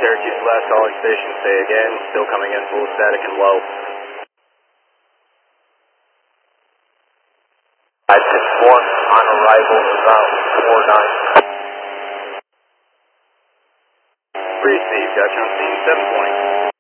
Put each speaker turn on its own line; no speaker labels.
Syracuse last calling station, say again, still coming in full static and low.
561 on arrival about 49.
Received, got you on scene 720.